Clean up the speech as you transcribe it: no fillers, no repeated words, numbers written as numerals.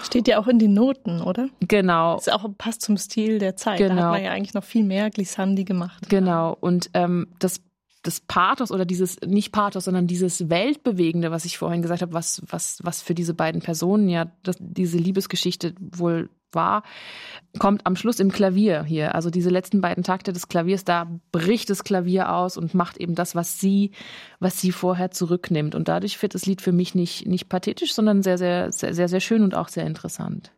Steht ja auch in den Noten, oder? Genau. Das ist auch, passt zum Stil der Zeit. Genau. Da hat man ja eigentlich noch viel mehr Glissandi gemacht. Genau. Und das Pathos oder dieses, nicht Pathos, sondern dieses Weltbewegende, was ich vorhin gesagt habe, was für diese beiden Personen ja diese Liebesgeschichte wohl war, kommt am Schluss im Klavier hier. Also diese letzten beiden Takte des Klaviers, da bricht das Klavier aus und macht eben das, was sie vorher zurücknimmt. Und dadurch wird das Lied für mich nicht pathetisch, sondern sehr, sehr, sehr, sehr, sehr schön und auch sehr interessant.